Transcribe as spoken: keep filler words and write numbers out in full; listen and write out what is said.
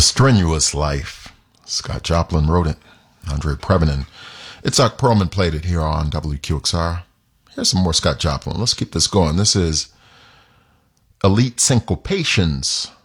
The Strenuous Life. Scott Joplin wrote it. Andre Previn. Itzhak Perlman played it here on W Q X R. Here's some more Scott Joplin. Let's keep this going. This is Elite Syncopations.